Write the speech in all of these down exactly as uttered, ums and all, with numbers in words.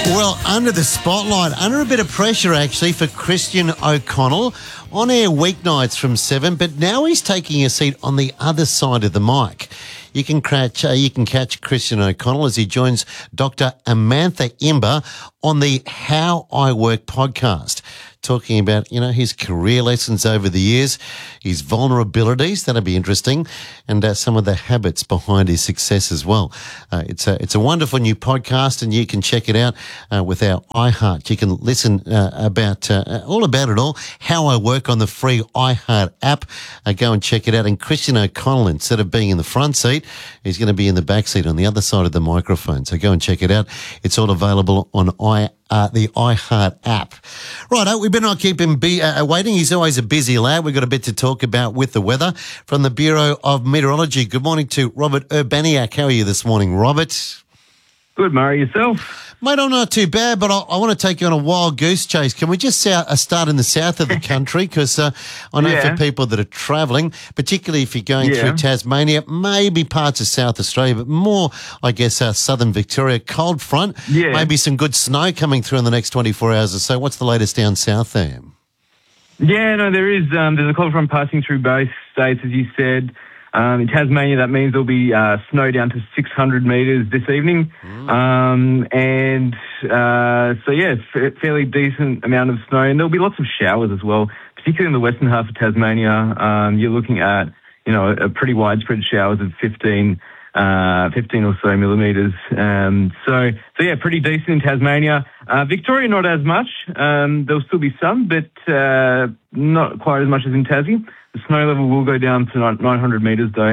Well, under the spotlight, under a bit of pressure actually for Christian O'Connell, on air weeknights from seven, but now he's taking a seat on the other side of the mic. You can catch, uh, you can catch Christian O'Connell as he joins Doctor Amantha Imber on the How I Work podcast, talking about, you know, his career lessons over the years, his vulnerabilities, that'll be interesting, and uh, some of the habits behind his success as well. Uh, it's a it's a wonderful new podcast, and you can check it out uh, with our iHeart. You can listen uh, about uh, all about it all, How I Work, on the free iHeart app. Uh, go and check it out. And Christian O'Connell, instead of being in the front seat, he's going to be in the back seat on the other side of the microphone. So go and check it out. It's all available on i Uh, the iHeart app. Righto, we better not keep him be, uh, waiting. He's always a busy lad. We've got a bit to talk about with the weather from the Bureau of Meteorology. Good morning to Robert Urbaniak. How are you this morning, Robert? Good, Murray. Yourself? Mate, I'm not too bad, but I, I want to take you on a wild goose chase. Can we just uh, start in the south of the country? Because uh, I know yeah. for people that are travelling, particularly if you're going yeah. through Tasmania, maybe parts of South Australia, but more, I guess, uh, southern Victoria, cold front, yeah. maybe some good snow coming through in the next twenty-four hours or so. What's the latest down south there? Yeah, no, there is. Um, there's a cold front passing through both states, as you said. Um, in Tasmania, that means there'll be uh, snow down to six hundred metres this evening. Mm. Um, and uh, so, yeah, f- fairly decent amount of snow. And there'll be lots of showers as well, particularly in the western half of Tasmania. Um, you're looking at, you know, a pretty widespread showers of fifteen, uh, fifteen or so millimetres. Um, so, so, yeah, pretty decent in Tasmania. Uh, Victoria, not as much. Um, there'll still be some, but uh, not quite as much as in Tassie. The snow level will go down to nine hundred metres, though.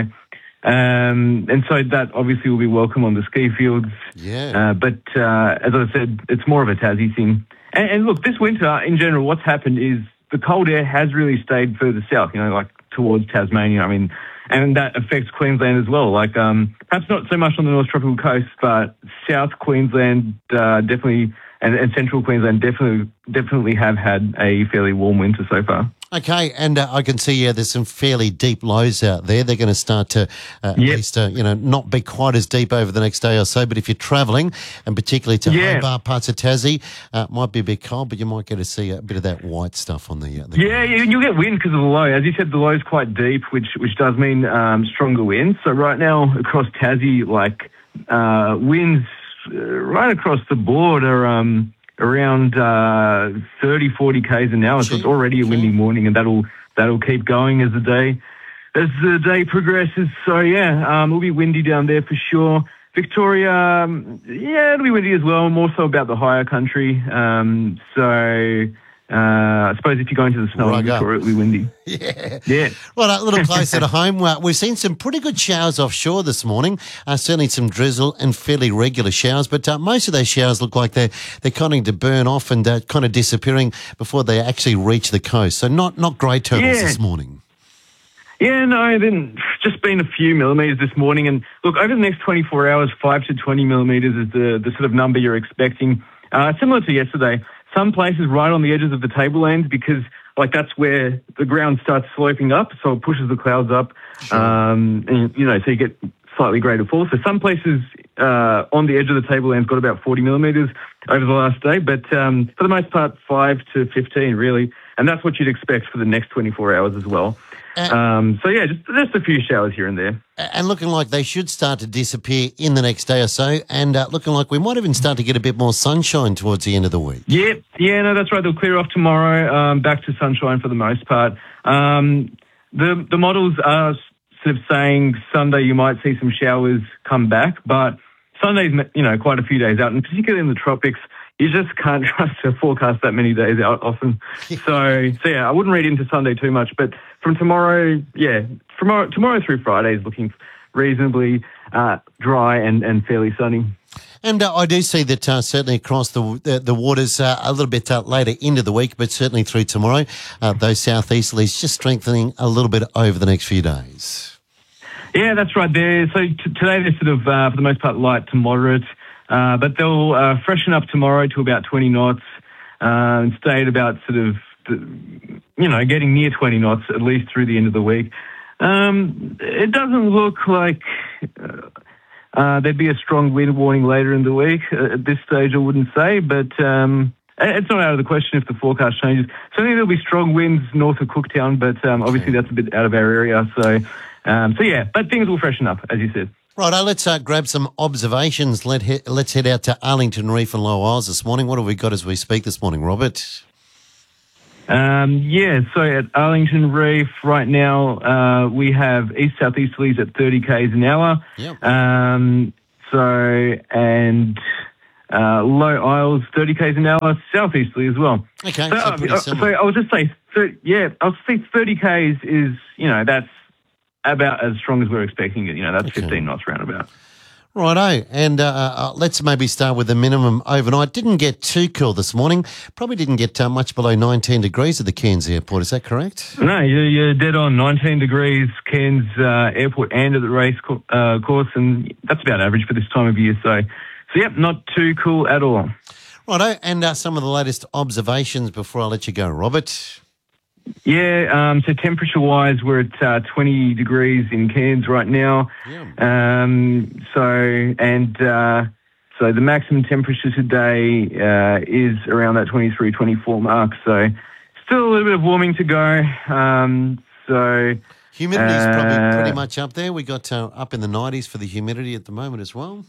Um, and so that obviously will be welcome on the ski fields. Yeah. Uh, but uh, as I said, it's more of a Tassie thing. And, and look, this winter, in general, what's happened is the cold air has really stayed further south, you know, like towards Tasmania. I mean, and that affects Queensland as well. Like, um, perhaps not so much on the North Tropical Coast, but South Queensland uh, definitely, and, and Central Queensland definitely, definitely have had a fairly warm winter so far. Okay, and uh, I can see, yeah, there's some fairly deep lows out there. They're going to start to uh, at yep. least, uh, you know, not be quite as deep over the next day or so. But if you're travelling, and particularly to yeah. Hobart, parts of Tassie, uh, might be a bit cold, but you might get to see a bit of that white stuff on the. Uh, the yeah, yeah, you'll get wind because of the low. As you said, the low's quite deep, which which does mean um, stronger winds. So right now across Tassie, like uh, winds uh, right across the board are. Um, around uh, thirty, forty kays an hour. So it's already a windy morning, and that'll that'll keep going as the day as the day progresses. So yeah, um, it'll be windy down there for sure. Victoria, um, yeah, it'll be windy as well. More so about the higher country. Um, so. Uh, I suppose if you're going to the snow in Victoria, it'll be windy. Yeah. Yeah. Well, a little closer to home, well, we've seen some pretty good showers offshore this morning. Uh, certainly some drizzle and fairly regular showers, but uh, most of those showers look like they're, they're kind of to burn off and uh, kind of disappearing before they actually reach the coast. So not, not great turtles yeah. this morning. Yeah, no, then just been a few millimetres this morning. And look, over the next twenty-four hours, five to twenty millimetres is the, the sort of number you're expecting. Uh, similar to yesterday. Some places right on the edges of the tablelands because, like, that's where the ground starts sloping up, so it pushes the clouds up, sure. um, and, you know, so you get slightly greater fall. So some places uh, on the edge of the tablelands got about forty millimetres over the last day, but um, for the most part, five to fifteen, really, and that's what you'd expect for the next twenty-four hours as well. Uh, um, so, yeah, just, just a few showers here and there. And looking like they should start to disappear in the next day or so, and uh, looking like we might even start to get a bit more sunshine towards the end of the week. Yeah, yeah, no, that's right. They'll clear off tomorrow, um, back to sunshine for the most part. Um, the the models are sort of saying Sunday you might see some showers come back, but Sunday's, you know, quite a few days out, and particularly in the tropics, you just can't trust to forecast that many days out often. so, so yeah, I wouldn't read into Sunday too much, but from tomorrow, yeah, tomorrow, tomorrow through Friday is looking reasonably uh, dry and, and fairly sunny. And uh, I do see that uh, certainly across the the, the waters uh, a little bit uh, later into the week, but certainly through tomorrow, uh, those southeasterlies just strengthening a little bit over the next few days. Yeah, that's right. There. So t- today they're sort of, uh, for the most part, light to moderate. Uh, but they'll uh, freshen up tomorrow to about twenty knots uh, and stay at about sort of, you know, getting near twenty knots at least through the end of the week. Um, it doesn't look like, uh, Uh, there'd be a strong wind warning later in the week. Uh, at this stage, I wouldn't say, but um, it's not out of the question if the forecast changes. Certainly there'll be strong winds north of Cooktown, but um, obviously that's a bit out of our area. So, um, so yeah, but things will freshen up, as you said. Righto, let's uh, grab some observations. Let he- let's head out to Arlington Reef and Low Isles this morning. What have we got as we speak this morning, Robert? Um, yeah, so at Arlington Reef right now, uh, we have east-southeasterlies at thirty kays an hour. Yep. Um, so, and uh, Low Isles, thirty kays an hour, southeasterly as well. Okay, so, so uh, pretty uh, similar. so I'll just say, thir- yeah, I'll say thirty kays is, you know, that's about as strong as we're expecting it. You know, that's Okay. fifteen knots roundabout. Righto, and uh, uh, let's maybe start with the minimum overnight. Didn't get too cool this morning. Probably didn't get uh, much below nineteen degrees at the Cairns Airport. Is that correct? No, you're, you're dead on. nineteen degrees, Cairns uh, Airport and at the race co- uh, course, and that's about average for this time of year. So, so yep, not too cool at all. Righto, and uh, some of the latest observations before I let you go, Robert. Yeah, um, so temperature-wise, we're at uh, twenty degrees in Cairns right now. Yeah. Um, so, and uh, so the maximum temperature today uh, is around that twenty-three, twenty-four mark. So, still a little bit of warming to go. Um, so, Humidity's probably Uh, pretty much up there. We got uh, up in the nineties for the humidity at the moment as well.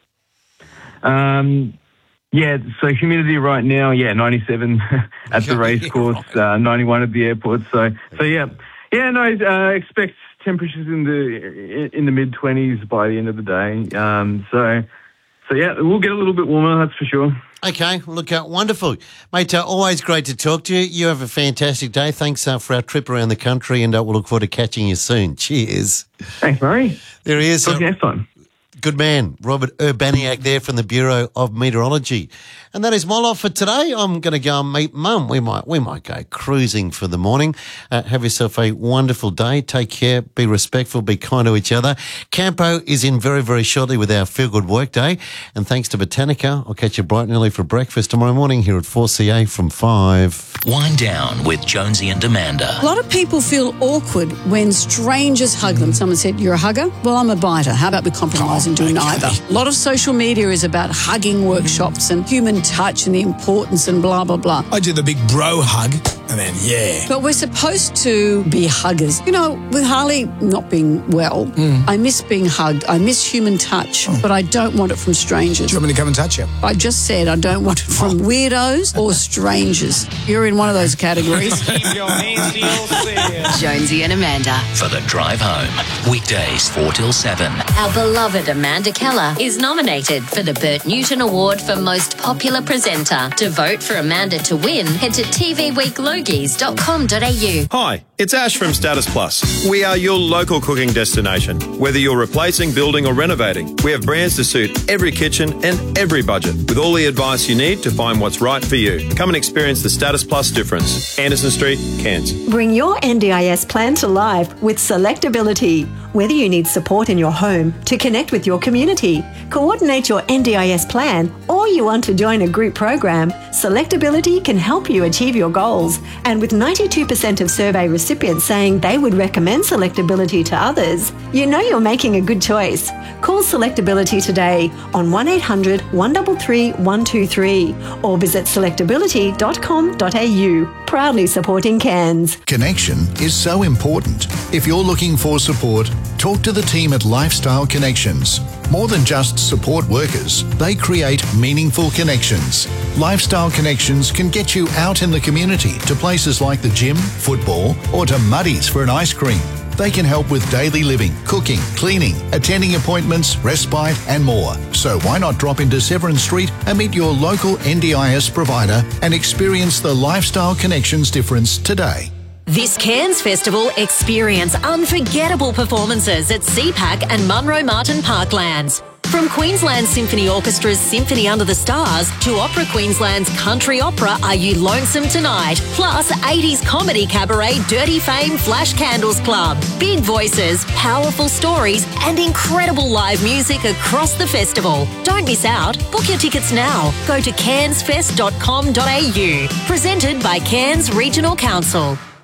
um, yeah, so humidity right now, yeah, ninety-seven at the race course, uh, ninety-one at the airport. So, so yeah, yeah, no, uh, expect temperatures in the in the mid twenties by the end of the day. Um, so, so yeah, we'll get a little bit warmer, that's for sure. Okay, look, uh, wonderful. Mate, uh, always great to talk to you. You have a fantastic day. Thanks uh, for our trip around the country, and uh, we'll look forward to catching you soon. Cheers. Thanks, Murray. There he is. Talk to you uh, next time. Good man, Robert Urbaniak there from the Bureau of Meteorology. And that is my lot for today. I'm going to go and meet Mum. We might we might go cruising for the morning. Uh, have yourself a wonderful day. Take care. Be respectful. Be kind to each other. Campo is in very, very shortly with our Feel Good Work Day. And thanks to Botanica, I'll catch you bright and early for breakfast tomorrow morning here at four C A from five. Wind down with Jonesy and Amanda. A lot of people feel awkward when strangers hug them. Someone said, "You're a hugger?" Well, I'm a biter. How about we compromise and do neither? A lot of social media is about hugging workshops and human touch and the importance and blah, blah, blah. I do the big bro hug and then, yeah. But we're supposed to be huggers. You know, with Harley not being well, I miss being hugged. I miss human touch, but I don't want it from strangers. Do you want me to come and touch you? I just said I don't want it from weirdos or strangers. You're in one of those categories. Keep your hands to yourself. Jonesy and Amanda. For the drive home. Weekdays four till seven. Our beloved Amanda Keller is nominated for the Bert Newton Award for Most Popular Presenter. To vote for Amanda to win, head to t v week logies dot com dot a u. Hi, it's Ash from Status Plus. We are your local cooking destination. Whether you're replacing, building or renovating, we have brands to suit every kitchen and every budget, with all the advice you need to find what's right for you. Come and experience the Status Plus difference. Anderson Street, Cairns. Bring your N D I S plan to life with Selectability. Whether you need support in your home, to connect with your community, coordinate your N D I S plan, or you want to join a group program, Selectability can help you achieve your goals. And with ninety-two percent of survey recipients saying they would recommend Selectability to others, you know you're making a good choice. Call Selectability today on one eight hundred, one three three, one two three or visit selectability dot com dot a u. Proudly supporting Cairns. Connection is so important. If you're looking for support, talk to the team at Lifestyle Connections. More than just support workers, they create meaningful connections. Lifestyle Connections can get you out in the community to places like the gym, football, or to Muddy's for an ice cream. They can help with daily living, cooking, cleaning, attending appointments, respite and more. So why not drop into Severn Street and meet your local N D I S provider and experience the Lifestyle Connections difference today. This Cairns Festival, experience unforgettable performances at C PAC and Munro Martin Parklands. From Queensland Symphony Orchestra's Symphony Under the Stars to Opera Queensland's country opera Are You Lonesome Tonight? Plus eighties comedy cabaret Dirty Fame Flash Candles Club. Big voices, powerful stories and incredible live music across the festival. Don't miss out. Book your tickets now. Go to cairns fest dot com dot a u. Presented by Cairns Regional Council.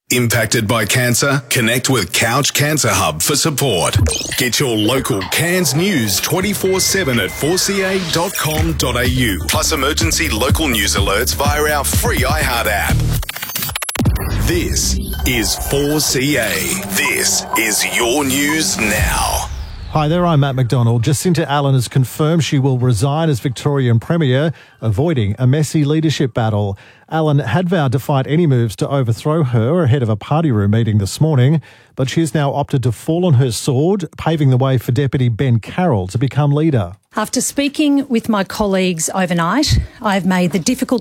Impacted by cancer? Connect with Couch Cancer Hub for support. Get your local Cairns news twenty-four seven at four c a dot com dot a u. Plus emergency local news alerts via our free iHeart app. This is four C A. This is your news now. Hi there, I'm Matt McDonald. Jacinta Allen has confirmed she will resign as Victorian Premier, avoiding a messy leadership battle. Allen had vowed to fight any moves to overthrow her ahead of a party room meeting this morning, but she has now opted to fall on her sword, paving the way for Deputy Ben Carroll to become leader. After speaking with my colleagues overnight, I've made the difficult